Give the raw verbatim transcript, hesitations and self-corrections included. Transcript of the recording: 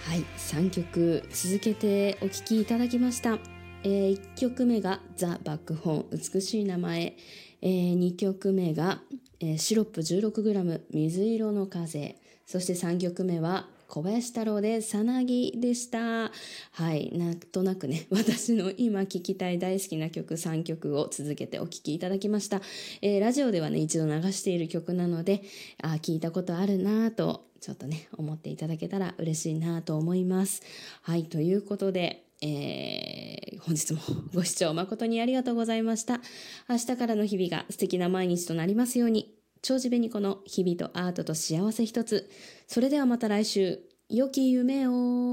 はい、さんきょく続けてお聴きいただきました。えー、いっきょくめがザ・バックホーン美しい名前、えー、にきょくめが、えー、シロップ じゅうろくグラム 水色の風、そしてさんきょくめは小林太郎でさなぎでした。はい、なんとなくね、私の今聴きたい大好きな曲さんきょくを続けてお聴きいただきました。えー、ラジオではね一度流している曲なので、あ、聞いたことあるなとちょっとね思っていただけたら嬉しいなと思います。はい、ということで、えー、本日もご視聴誠にありがとうございました。明日からの日々が素敵な毎日となりますように。長寿紅子の日々とアートと幸せ一つ。それではまた来週、良き夢を。